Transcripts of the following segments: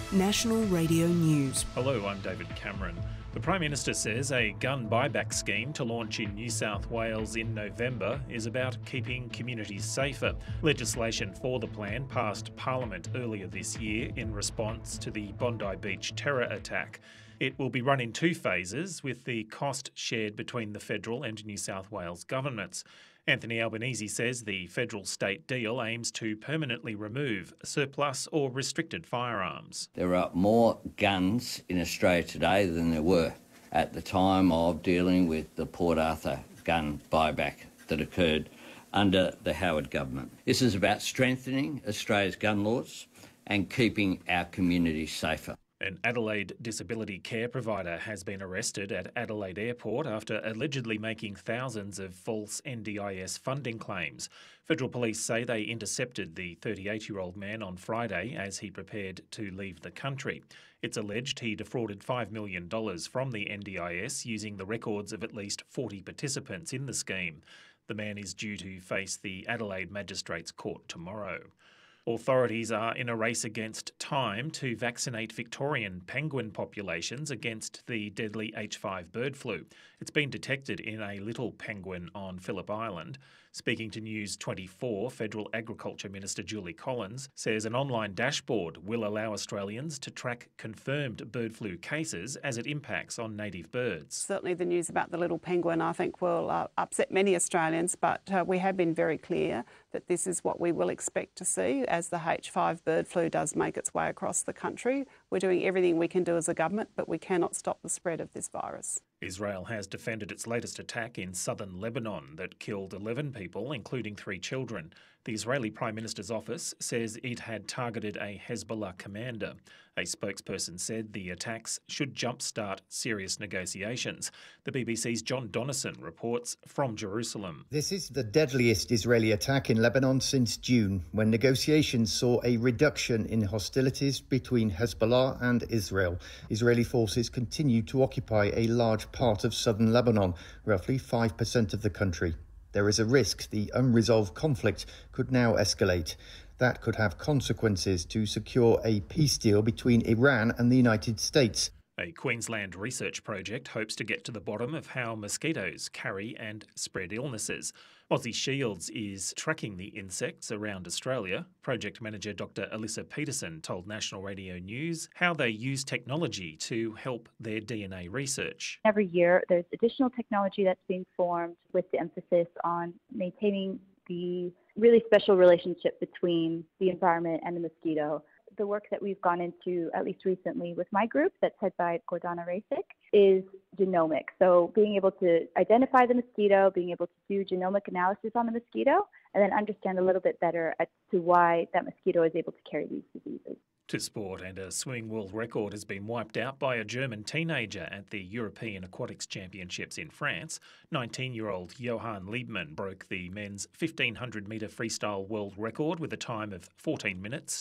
National Radio News. Hello, I'm David Cameron. The Prime Minister says a gun buyback scheme to launch in New South Wales in November is about keeping communities safer. Legislation for the plan passed Parliament earlier this year in response to the Bondi Beach terror attack. It will be run in two phases, with the cost shared between the federal and New South Wales governments. Anthony Albanese says the federal-state deal aims to permanently remove surplus or restricted firearms. There are more guns in Australia today than there were at the time of dealing with the Port Arthur gun buyback that occurred under the Howard government. This is about strengthening Australia's gun laws and keeping our communities safer. An Adelaide disability care provider has been arrested at Adelaide Airport after allegedly making thousands of false NDIS funding claims. Federal police say they intercepted the 38-year-old man on Friday as he prepared to leave the country. It's alleged he defrauded $5 million from the NDIS using the records of at least 40 participants in the scheme. The man is due to face the Adelaide Magistrates Court tomorrow. Authorities are in a race against time to vaccinate Victorian penguin populations against the deadly H5 bird flu. It's been detected in a little penguin on Phillip Island. Speaking to News 24, Federal Agriculture Minister Julie Collins says an online dashboard will allow Australians to track confirmed bird flu cases as it impacts on native birds. Certainly the news about the little penguin, I think, will upset many Australians, but we have been very clear that this is what we will expect to see as the H5 bird flu does make its way across the country. We're doing everything we can do as a government, but we cannot stop the spread of this virus. Israel has defended its latest attack in southern Lebanon that killed 11 people, including 3 children. The Israeli Prime Minister's office says it had targeted a Hezbollah commander. A spokesperson said the attacks should jumpstart serious negotiations. The BBC's John Donnison reports from Jerusalem. This is the deadliest Israeli attack in Lebanon since June, when negotiations saw a reduction in hostilities between Hezbollah and Israel. Israeli forces continue to occupy a large part of southern Lebanon, roughly 5% of the country. There is a risk the unresolved conflict could now escalate. That could have consequences to secure a peace deal between Iran and the United States. A Queensland research project hopes to get to the bottom of how mosquitoes carry and spread illnesses. Aussie Shields is tracking the insects around Australia. Project manager Dr. Alyssa Peterson told National Radio News how they use technology to help their DNA research. Every year there's additional technology that's being formed with the emphasis on maintaining the really special relationship between the environment and the mosquito. The work that we've gone into, at least recently with my group that's led by Gordana Rasik, is genomic. So being able to identify the mosquito, being able to do genomic analysis on the mosquito, and then understand a little bit better as to why that mosquito is able to carry these diseases. To sport, and a swimming world record has been wiped out by a German teenager at the European Aquatics Championships in France. 19-year-old Johann Liebmann broke the men's 1500-metre freestyle world record with a time of 14 minutes,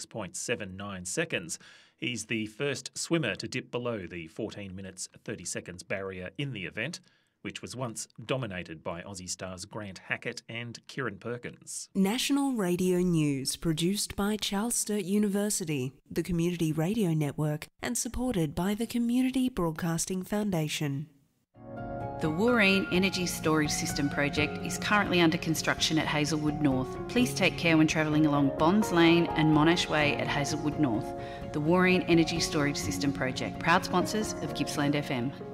26.79 seconds. He's the first swimmer to dip below the 14 minutes, 30 seconds barrier in the event, which was once dominated by Aussie stars Grant Hackett and Kieran Perkins. National Radio News, produced by Charles Sturt University, the Community Radio Network, and supported by the Community Broadcasting Foundation. The Wooreen Energy Storage System project is currently under construction at Hazelwood North. Please take care when travelling along Bonds Lane and Monash Way at Hazelwood North. The Wooreen Energy Storage System project, proud sponsors of Gippsland FM.